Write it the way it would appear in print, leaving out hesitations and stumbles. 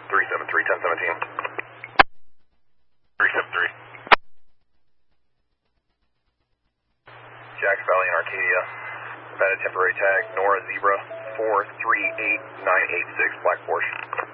373, 1017. 373. Jack Valley and Arcadia. I've had a temporary tag, Nora Zebra 438986, Black Porsche.